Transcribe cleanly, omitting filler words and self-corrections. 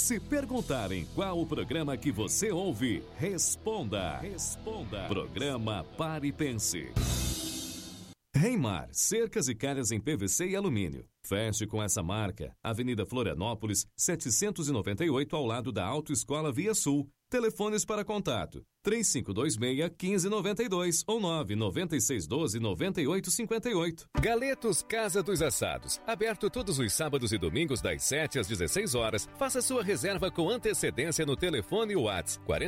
Se perguntarem qual o programa que você ouve, responda. Programa Pare e Pense. Reimar, cercas e calhas em PVC e alumínio. Feche com essa marca. Avenida Florianópolis, 798, ao lado da Autoescola Via Sul. Telefones para contato: 3526-1592 ou 99612-9858. Galetos Casa dos Assados. Aberto todos os sábados e domingos das 7 às 16 horas. Faça sua reserva com antecedência no telefone WhatsApp